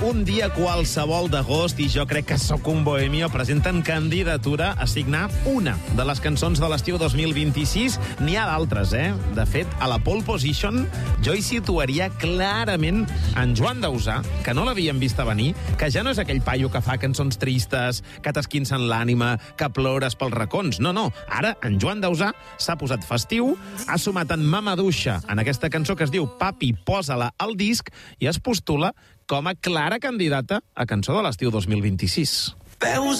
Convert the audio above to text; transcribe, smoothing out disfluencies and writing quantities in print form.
un dia qualsevol d'agost i jo crec que Sóc un bohemio presenten candidatura a signar una de les cançons de l'estiu 2026. N'hi ha d'altres, De fet, a la pole position jo hi situaria clarament en Joan Dausà, que no l'havíem vist a venir, que ja no és aquell paio que fa cançons tristes, que t'esquincen l'ànima, que plores pels racons. No. Ara, en Joan Dausà s'ha posat festiu, ha sumat en Mamaduixa en aquesta cançó que es diu Papi, posa-la al disc i es postula com a clara candidata a cançó de l'estiu 2026.